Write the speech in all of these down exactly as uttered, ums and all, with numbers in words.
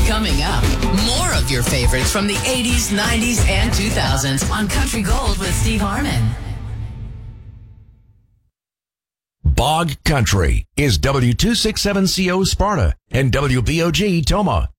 Coming up, more of your favorites from the eighties, nineties, and two thousands on Country Gold with Steve Harmon. Bog Country is W two sixty-seven C O Sparta and W B O G Toma.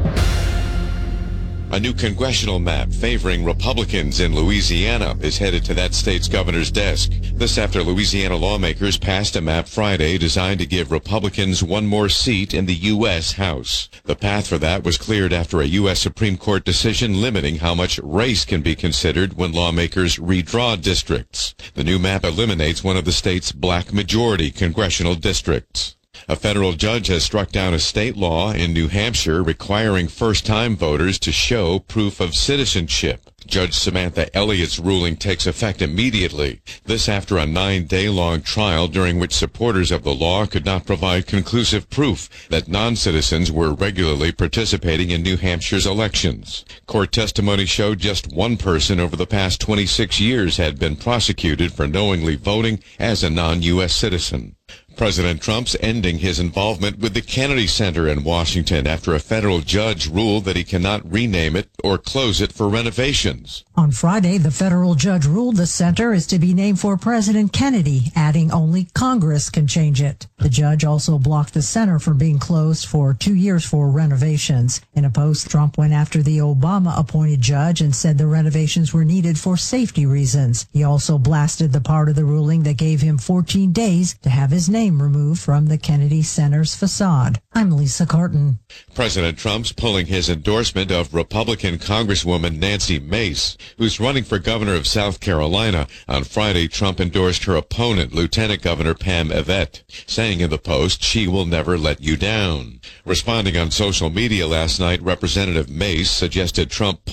A new congressional map favoring Republicans in Louisiana is headed to that state's governor's desk. This after Louisiana lawmakers passed a map Friday designed to give Republicans one more seat in the U S House. The path for that was cleared after a U S Supreme Court decision limiting how much race can be considered when lawmakers redraw districts. The new map eliminates one of the state's black majority congressional districts. A federal judge has struck down a state law in New Hampshire requiring first-time voters to show proof of citizenship. Judge Samantha Elliott's ruling takes effect immediately. This after a nine-day-long trial during which supporters of the law could not provide conclusive proof that non-citizens were regularly participating in New Hampshire's elections. Court testimony showed just one person over the past twenty-six years had been prosecuted for knowingly voting as a non-U S citizen. President Trump's ending his involvement with the Kennedy Center in Washington after a federal judge ruled that he cannot rename it or close it for renovations. On Friday, the federal judge ruled the center is to be named for President Kennedy, adding only Congress can change it. The judge also blocked the center from being closed for two years for renovations. In a post, Trump went after the Obama-appointed judge and said the renovations were needed for safety reasons. He also blasted the part of the ruling that gave him fourteen days to have his name removed from the Kennedy Center's facade. I'm Lisa Carton. President Trump's pulling his endorsement of Republican Congresswoman Nancy Mace, who's running for governor of South Carolina. On Friday, Trump endorsed her opponent, Lieutenant Governor Pam Yvette, saying in the post, "She will never let you down." Responding on social media last night, Representative Mace suggested Trump